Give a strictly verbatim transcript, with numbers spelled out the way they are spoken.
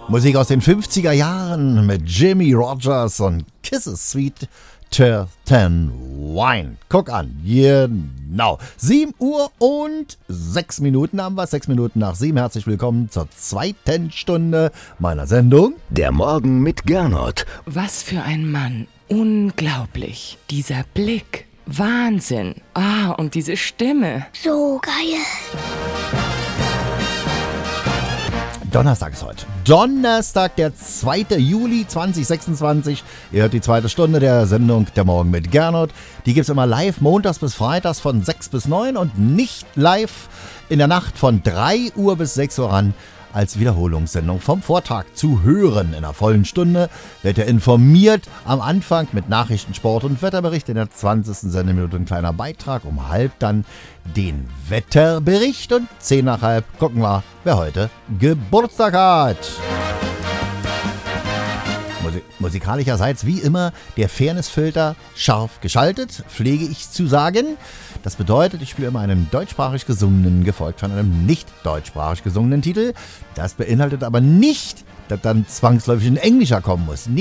Musik aus den fünfziger Jahren mit Jimmy Rogers und Kisses Sweet Ten Wine. Guck an, genau. sieben Uhr und sechs Minuten haben wir, sechs Minuten nach sieben. Herzlich willkommen zur zweiten Stunde meiner Sendung. Der Morgen mit Gernot. Was für ein Mann. Unglaublich. Dieser Blick. Wahnsinn. Ah, und diese Stimme. So geil. Donnerstag ist heute. Donnerstag, der zweite Juli zweitausendsechsundzwanzig. Ihr hört die zweite Stunde der Sendung Der Morgen mit Gernot. Die gibt es immer live montags bis freitags von sechs bis neun und nicht live in der Nacht von drei Uhr bis sechs Uhr ran als Wiederholungssendung vom Vortag zu hören. In einer vollen Stunde wird ihr informiert am Anfang mit Nachrichten, Sport und Wetterbericht. In der zwanzigsten Sendeminute ein kleiner Beitrag. Um halb dann den Wetterbericht und zehn nach halb gucken wir, wer heute Geburtstag hat. Musik- Musikalischerseits wie immer der Fairnessfilter scharf geschaltet, pflege ich zu sagen. Das bedeutet, ich spiele immer einen deutschsprachig gesungenen, gefolgt von einem nicht deutschsprachig gesungenen Titel. Das beinhaltet aber nicht, dass dann zwangsläufig ein englischer kommen muss.